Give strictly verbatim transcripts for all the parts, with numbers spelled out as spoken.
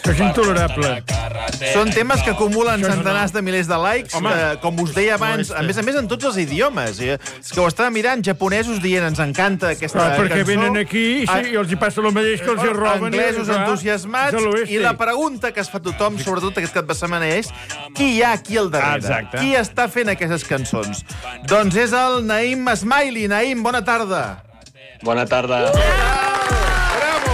És intolerable. Són temes que acumulen centenars de milers de likes, eh, com us deia abans, a més a més en tots els idiomes. Eh? És que ho estava mirant, japonesos dient ens encanta aquesta Ah, perquè cançó. venen aquí i, sí, i els hi passa el mateix que els hi roben. Anglesos i, clar, entusiasmats, de l'oest, i sí. la pregunta que es fa tothom, sobretot aquest cap de setmana, és qui hi ha aquí al darrere? Exacte. Qui està fent aquestes cançons? Doncs és el Naïm Smiley. Naïm, bona tarda. Bona tarda. Bravo!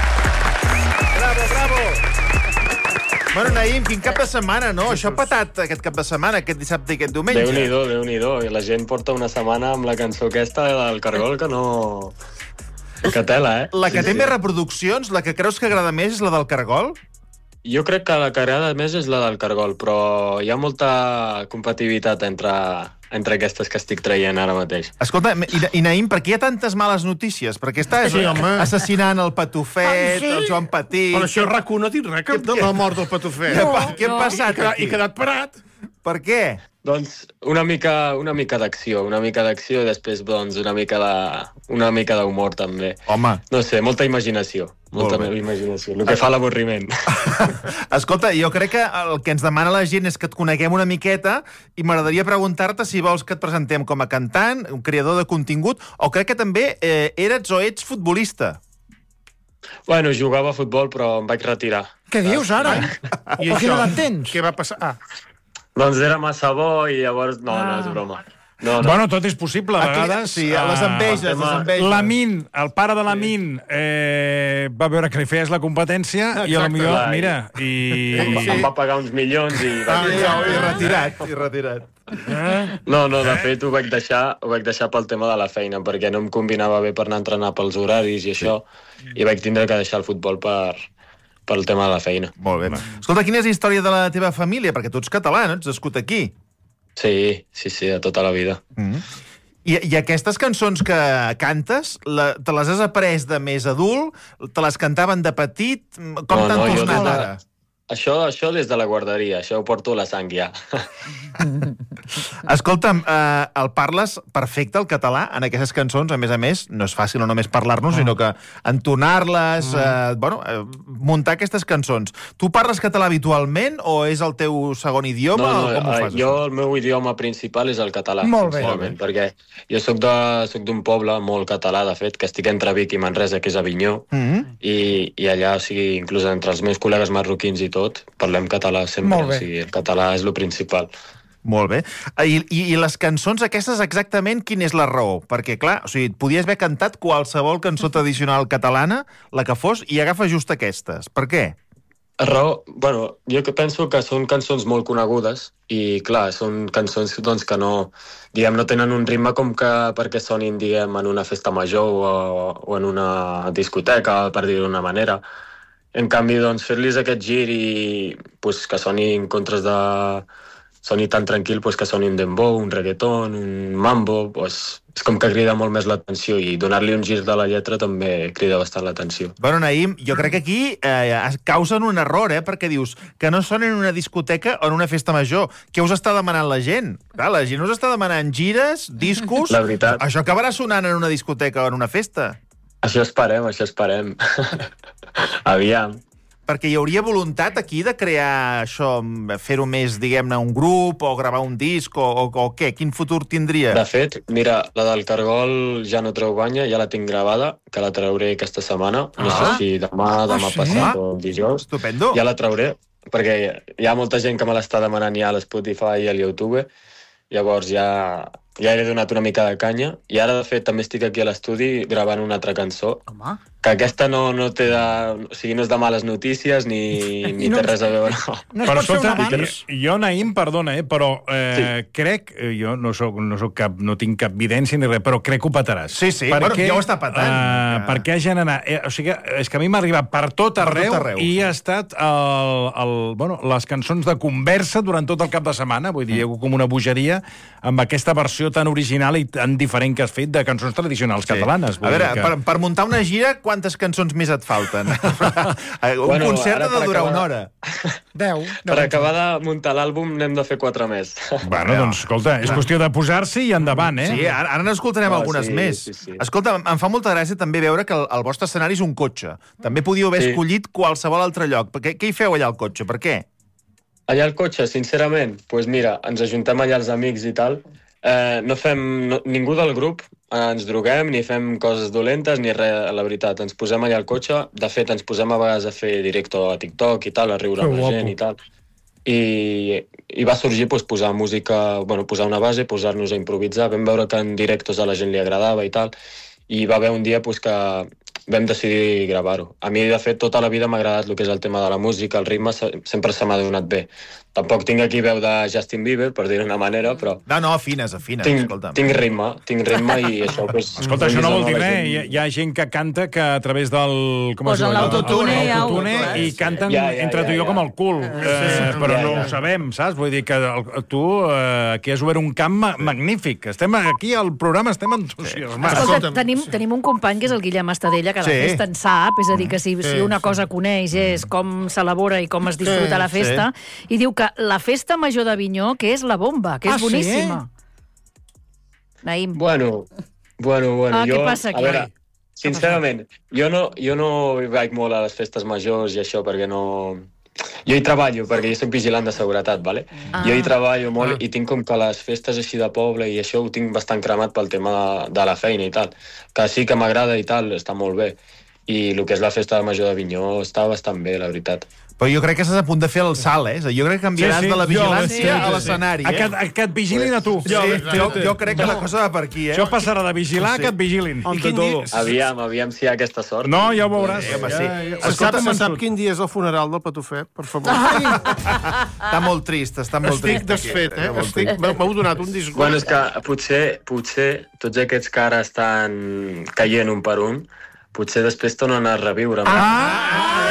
Bravo, bravo! Bueno, Naïm, quin cap de setmana, no? Això ha patat aquest cap de setmana, aquest dissabte i aquest diumenge. Déu-n'hi-do, Déu-n'hi-do. I la gent porta una setmana amb la cançó aquesta del Cargol que no... Que tela, eh? La que Sí, té sí. més reproduccions, la que creus que agrada més, és la del Cargol? Jo crec que la que agrada més és la del Cargol, però hi ha molta compatibilitat entre, entre aquestes que estic traient ara mateix. Escolta, i, i Naïm, per què hi ha tantes males notícies? Perquè estàs Sí, home. assassinant el Patufet, Ah, sí? el Joan Petit... Però això RAC u no ha dit res que de la mort del Patufet. Què, pa, què ha passat I, aquí? I quedat parat. Per què? Doncs una mica, una mica d'acció, una mica d'acció i després doncs, una mica de, una mica d'humor també. Home. No sé, molta imaginació. Molta Molt bé. imaginació. El que fa l'avorriment. Escolta, jo crec que el que ens demana la gent és que et coneguem una miqueta i m'agradaria preguntar-te si vols que et presentem com a cantant, un creador de contingut, o crec que també eh, eres o ets futbolista. Bueno, jugava a futbol, però em vaig retirar. Què dius, ara? I O quina edat tens? Què va passar? Ah, Doncs era massa bo i llavors... No, no, és broma. No, no. Bueno, tot és possible, a Aquí- vegades. sí, les enveges, eh, les enveges. L'Amin, el pare de l'Amin, eh, va veure que li feies la competència i Exacte. potser, Clar, mira, Em, i... va- em va pagar uns milions i... Ah, vaig... ja, i retirat, i retirat. No, no, de fet ho vaig deixar ho vaig deixar pel tema de la feina, perquè no em combinava bé per anar a entrenar pels horaris i això, i vaig tindre que deixar el futbol per, pel tema de la feina. Molt bé. Escolta, quina és la història de la teva família? Perquè tu ets català, no? Ets nascut aquí. Sí, sí, sí, de tota la vida. Mm. I, I aquestes cançons que cantes, la, te les has après de més adult? Te les cantaven de petit? Com No, t'han no, jo tornat des de- ara? Això, això des de la guarderia, això ho porto a la sang ja. Escolta'm, eh, el parles perfecte, el català, en aquestes cançons, a més a més, no és fàcil no només parlar-nos, sinó que entonar-les, eh, bueno, eh, muntar aquestes cançons. Tu parles català habitualment o és el teu segon idioma? No, o no, com ho eh, fas, jo això? el meu idioma principal és el català, Molt bé. sincerament, perquè jo soc de- soc d'un poble molt català, de fet, que estic entre Vic i Manresa, que és Avinyó, Mm. i, i allà, o sigui, inclús entre els meus col·legues marroquins i tot, parlem català sempre, Molt bé. o sigui, el català és lo principal. Molt bé. I, i, I les cançons aquestes, exactament, quina és la raó? Perquè, clar, o sigui, podies haver cantat qualsevol cançó tradicional catalana, la que fos, i agafa just aquestes. Per què? Raó, bueno, jo que penso que són cançons molt conegudes i, clar, són cançons doncs, que no, diguem, no tenen un ritme com que perquè sonin, diguem, en una festa major o, o en una discoteca, per dir-ho d'una manera. En canvi, doncs, fer-los aquest gir i pues, que soni en contres de... soni tan tranquil pues, que soni un dembow, un reggaeton, un mambo, pues, és com que crida molt més l'atenció i donar-li un gir de la lletra també crida bastant l'atenció. Bueno, Naïm, jo crec que aquí eh, es causen un error, eh? Perquè dius que no són en una discoteca o en una festa major. Què us està demanant la gent? Clar, la gent us està demanant gires, discos... La veritat. Això acabarà sonant en una discoteca o en una festa. Això esperem, això esperem. Aviam. Perquè hi hauria voluntat aquí de crear això, fer-ho més, diguem-ne, un grup o gravar un disc o, o, o què? Quin futur tindria? De fet, mira, la del Cargol ja no treu banya, ja la tinc gravada, que la trauré aquesta setmana. No Ah. sé si demà, demà sí? passat o dijous. Estupendo. Ja la trauré, perquè hi ha molta gent que me l'està demanant ja a l'Spotify i a YouTube. Llavors ja, ja he donat una mica de canya. I ara, de fet, també estic aquí a l'estudi gravant una altra cançó. Home. Que aquesta no, no té de... O sigui, no és de males notícies ni, ni I no- té res a veure. No. No es Però pot fer un escolta, abans? jo, jo, Naïm, perdona, eh, però eh, sí. crec, eh, jo no soc, no soc cap, no tinc cap evidència ni res, però crec que ho petaràs. Sí, sí, bueno, ja ho està petant. Uh, Ja. Perquè ha generat... Eh, o sigui, és que a mi m'ha arribat per tot arreu, tot arreu. i ha estat el, el, bueno, les cançons de conversa durant tot el cap de setmana, vull dir, hi ha hagut com una bogeria amb aquesta versió tan original i tan diferent que has fet de cançons tradicionals Sí. catalanes. A veure, que... per, per muntar una gira, quantes cançons més et falten? Un Bueno, concert ara ha de per durar acabar- una hora. Deu. per acabar de muntar l'àlbum n'hem de fer quatre més. Bueno, doncs, escolta, és qüestió de posar-s'hi i endavant, eh? Sí, ara, ara n'escoltarem Ah, algunes sí, més. sí, sí. Escolta, em fa molta gràcia també veure que el, el vostre escenari és un cotxe. També podíeu haver Sí. escollit qualsevol altre lloc. Què, què hi feu allà al cotxe? Per què? Allà al cotxe, sincerament, doncs pues mira, ens ajuntem allà els amics i tal. Eh, no fem... No, ningú del grup eh, ens droguem, ni fem coses dolentes, ni res, la veritat. Ens posem allà al cotxe. De fet, ens posem a vegades a fer directo a TikTok i tal, a riure amb la gent i tal. I, i va sorgir pues, posar música, bueno, posar una base, posar-nos a improvisar. Vam veure que en directos a la gent li agradava i tal. I va haver un dia pues, que vam decidir gravar-ho. A mi, de fet, tota la vida m'ha agradat el que és el tema de la música, el ritme se, sempre se m'ha donat bé. Tampoc tinc aquí veu de Justin Bieber, per dir-ho d'una manera, però... No, no, afines, afines, tinc, escolta'm. tinc ritme, tinc ritme i això... Pues, Escolta, això no vol dir la res. gent- Hi, ha- hi ha gent que canta que a través del... Com es Posen diu allò? l'autotune, L'autotune, ja ho- i canten Ja, ja, entre ja, tu i jo ja. com el cul. Eh, però Ja, no ja. ho sabem, saps? Vull dir que el, tu eh, aquí has obert un camp ma- magnífic. Estem aquí al programa, estem entusiasmats. Escolta, Escolta, tenim, tenim un company que és el Guillem Estadella, que la Sí. festa en sap, és a dir, que si, si una cosa coneix és com s'elabora i com es disfruta la festa, i diu que la festa major d'Avinyó, que és la bomba, que és Ah, sí? boníssima. Naïm. Bueno, bueno, bueno. Ah, jo, què passa aquí? A veure, sincerament, jo no, jo no vaig molt a les festes majors i això perquè no... Jo hi treballo, perquè jo soc vigilant de seguretat, ¿vale? Ah. Jo hi treballo molt i tinc com que les festes així de poble i això ho tinc bastant cremat pel tema de, de la feina i tal. Que sí que m'agrada i tal, està molt bé. I el que és la festa major d'Avinyó està bastant bé, la veritat. Però jo crec que estàs a punt de fer el salt, eh? Jo crec que canviaràs Sí, sí, de la jo, vigilància sí, sí, a sí. l'escenari, A que, eh? a que et vigilin a tu. Sí, jo, jo crec que la cosa va per aquí, eh? Això passarà de vigilar Sí. que et vigilin. I quin dia... Aviam, aviam si hi ha aquesta sort. No, ja ho veuràs. Sí, home, sí. Ja, ja, Se està sap, se convençut. sap quin dia és el funeral del Patufet, per favor. Està molt trist, està molt Estic trist. desfet, eh? Està molt Estic... M'heu donat un disgust. Bueno, és que potser, potser tots aquests que ara estan caient un per un, potser després tornen a reviure. Ah!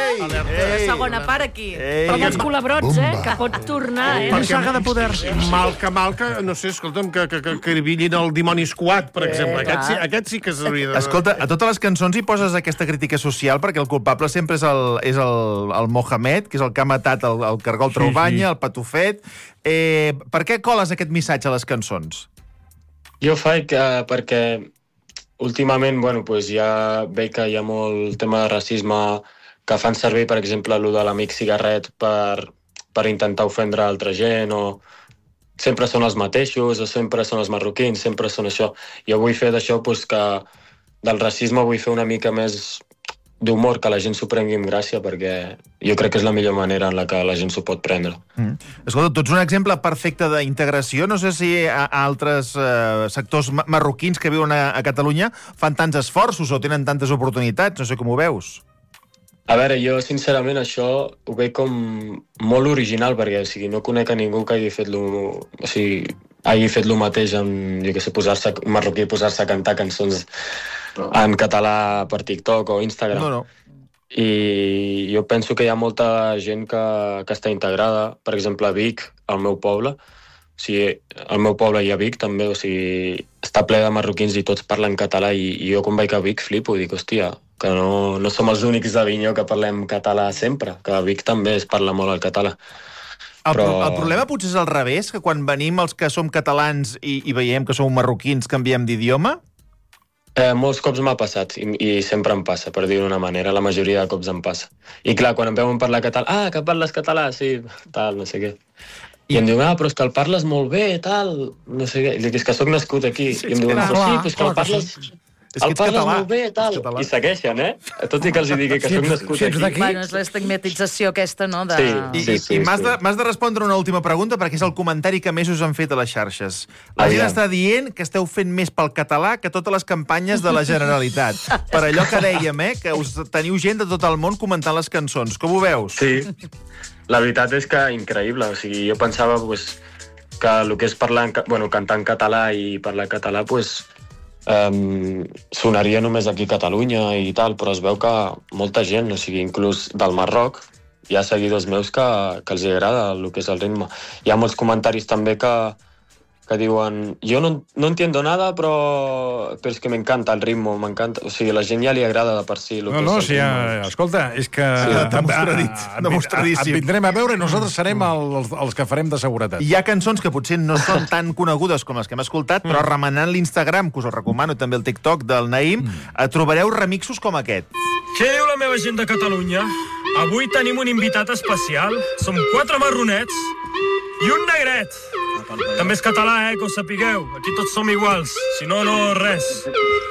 La segona part aquí. Ei. Com els culebrots, eh? Que pot tornar, eh? Perquè- saga de poders. Mal que mal que, no sé, escolta'm, que, que, que, que villin el dimoni squat, per exemple. Aquest sí, clar. aquest sí que s'hauria de... Escolta, a totes les cançons hi poses aquesta crítica social perquè el culpable sempre és el, és el, el Mohamed, que és el que ha matat el, el cargol Traubanya, sí, sí. el Patufet. Eh, per què coles aquest missatge a les cançons? Jo faig uh, perquè últimament, bueno, pues ja veig que hi ha molt tema de racisme que fan servir, per exemple, allò de l'amic cigarret per, per intentar ofendre altra gent, o sempre són els mateixos, o sempre són els marroquins, sempre són això. Jo vull fer d'això, pues, que del racisme vull fer una mica més d'humor, que la gent s'ho prengui amb gràcia, perquè jo crec que és la millor manera en la que la gent s'ho pot prendre. Mm. Escolta, tu ets un exemple perfecte d'integració. No sé si a, a altres eh, sectors ma- marroquins que viuen a, a Catalunya fan tants esforços o tenen tantes oportunitats. No sé com ho veus. A veure, jo sincerament això ho veig com molt original, perquè o sigui, no conec a ningú que hagi fet lo, o sigui, hagi fet lo mateix amb, jo què sé, posar-se, un marroquí posar-se a cantar cançons en català per TikTok o Instagram. No, no. I jo penso que hi ha molta gent que, que està integrada, per exemple a Vic, al meu poble. O sigui, al meu poble i a Vic també, o sigui, està ple de marroquins i tots parlen català, i, i jo quan vaig a Vic flipo, dic, hòstia, que no, no som els únics d'Avinyó que parlem català sempre, que a Vic també es parla molt el català. El, Però- pro el problema potser és al revés, que quan venim els que som catalans i, i veiem que som marroquins canviem d'idioma? Eh, molts cops m'ha passat, i, i sempre em passa, per dir-ho d'una manera, la majoria de cops em passa. I clar, quan em veuen parlar català, ah, que parles català, sí, tal, no sé què. I em diuen, ah, però és que el parles molt bé, tal, no sé què. I dic, és que sóc nascut aquí. I em diuen, clar, però sí, clar, però és que clar el que parles... És que el ets parles català. molt bé, tal. Ets català. I segueixen, eh? Tot i que els hi digui que Si sóc ets- nascut si ets aquí. d'aquí. Bueno, és l'estigmatització aquesta, no? De... Sí. I, Sí, i, sí, i m'has sí. de, m'has de respondre una última pregunta, perquè és el comentari que més us han fet a les xarxes. La gent Aviam. està dient que esteu fent més pel català que totes les campanyes de la Generalitat. Per allò que dèiem, eh, que us teniu gent de tot el món comentant les cançons. Com ho veus? Sí, la veritat és que increïble. O sigui, jo pensava pues, que el que és parlar en, ca- bueno, cantar en català i parlar català pues, um, sonaria només aquí a Catalunya i tal, però es veu que molta gent, o sigui, inclús del Marroc, hi ha seguidors meus que, que els agrada el que és el ritme. Hi ha molts comentaris també que, que diuen jo no, no entiendo nada, però, però és que m'encanta el ritmo, m'encanta... O sigui, la gent ja li agrada de per si el No, que no, és el sí, ritme. ja, escolta, és que... Sí, et- demostradit, et- et- demostradíssim. Et vindrem a veure i nosaltres serem els, els que farem de seguretat. Hi ha cançons que potser no són tan conegudes com les que hem escoltat, però remenant l'Instagram, que us el recomano, i també el TikTok del Naïm, mm. trobareu remixos com aquest. Què diu la meva gent de Catalunya? Avui tenim un invitat especial. Som quatre marronets i un negret. També és català, eh, que ho sapigueu. Aquí tots som iguals. Si no, no res.